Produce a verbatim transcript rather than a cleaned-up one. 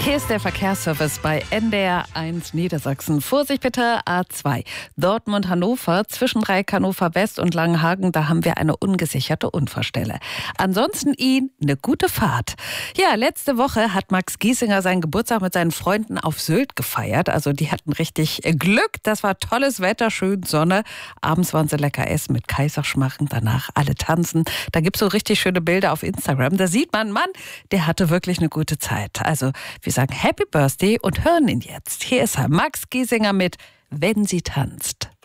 Hier ist der Verkehrsservice bei N D R eins Niedersachsen. Vorsicht bitte, A zwei. Dortmund-Hannover, zwischen Dreieck-Hannover West und Langenhagen, da haben wir eine ungesicherte Unfallstelle. Ansonsten Ihnen eine gute Fahrt. Ja, letzte Woche hat Max Giesinger seinen Geburtstag mit seinen Freunden auf Sylt gefeiert. Also die hatten richtig Glück. Das war tolles Wetter, schön Sonne. Abends waren sie lecker essen mit Kaiserschmarrn, danach alle tanzen. Da gibt's so richtig schöne Bilder auf Instagram. Da sieht man, Mann, der hatte wirklich eine gute Zeit. Also wir sagen Happy Birthday und hören ihn jetzt. Hier ist er, Max Giesinger mit Wenn sie tanzt.